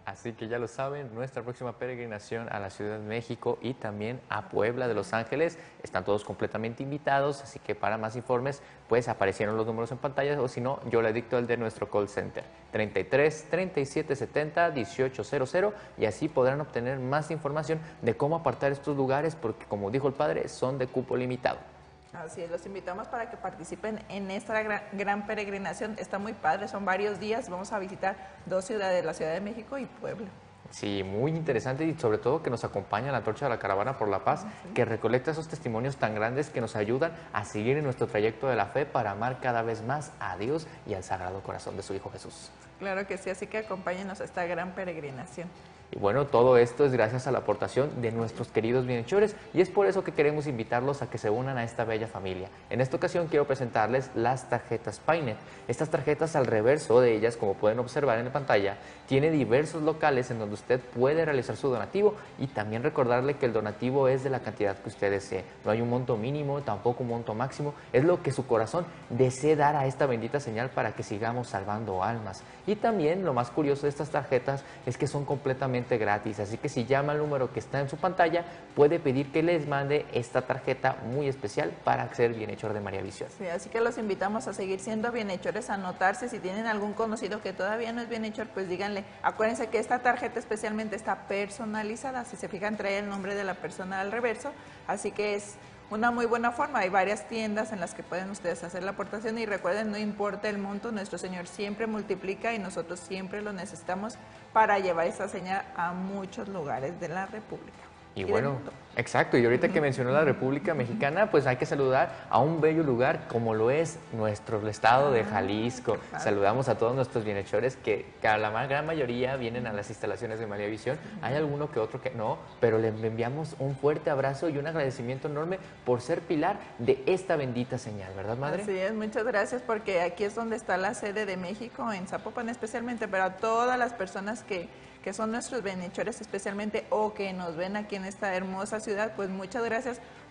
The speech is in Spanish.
Así que ya lo saben, nuestra próxima peregrinación a la Ciudad de México y también a Puebla de Los Ángeles, están todos completamente invitados, así que para más informes, pues aparecieron los números en pantalla, o si no, yo le dicto el de nuestro call center, 33 37 70 1800, y así podrán obtener más información de cómo apartar estos lugares, porque como dijo el padre, son de cupo limitado. Así es, los invitamos para que participen en esta gran peregrinación. Está muy padre, son varios días. Vamos a visitar dos ciudades, la Ciudad de México y Puebla. Sí, muy interesante y sobre todo que nos acompaña la Antorcha de la Caravana por la Paz, que recolecta esos testimonios tan grandes que nos ayudan a seguir en nuestro trayecto de la fe para amar cada vez más a Dios y al Sagrado Corazón de su Hijo Jesús. Claro que sí, así que acompáñenos a esta gran peregrinación. Y bueno, todo esto es gracias a la aportación de nuestros queridos bienhechores y es por eso que queremos invitarlos a que se unan a esta bella familia. En esta ocasión quiero presentarles las tarjetas Paynet. Estas tarjetas, al reverso de ellas, como pueden observar en la pantalla, tiene diversos locales en donde usted puede realizar su donativo y también recordarle que el donativo es de la cantidad que usted desee. No hay un monto mínimo, tampoco un monto máximo, es lo que su corazón desee dar a esta bendita señal para que sigamos salvando almas. Y también lo más curioso de estas tarjetas es que son completamente gratis, así que si llama al número que está en su pantalla, puede pedir que les mande esta tarjeta muy especial para ser bienhechor de María Visión. Sí, así que los invitamos a seguir siendo bienhechores, a anotarse. Si tienen algún conocido que todavía no es bienhechor, pues díganle. Acuérdense que esta tarjeta especialmente está personalizada. Si se fijan, trae el nombre de la persona al reverso, así que es una muy buena forma. Hay varias tiendas en las que pueden ustedes hacer la aportación y recuerden, no importa el monto, nuestro Señor siempre multiplica y nosotros siempre lo necesitamos para llevar esta señal a muchos lugares de la República. Y bueno, exacto, y ahorita que mencionó la República Mexicana, pues hay que saludar a un bello lugar como lo es nuestro estado de Jalisco. Saludamos a todos nuestros bienhechores que a la gran mayoría vienen a las instalaciones de María Visión. Hay alguno que otro que no, pero les enviamos un fuerte abrazo y un agradecimiento enorme por ser pilar de esta bendita señal, ¿verdad, madre? Así es, muchas gracias, porque aquí es donde está la sede de México, en Zapopan especialmente, pero a todas las personas que son nuestros bienhechores especialmente o que nos ven aquí en esta hermosa ciudad, pues muchas gracias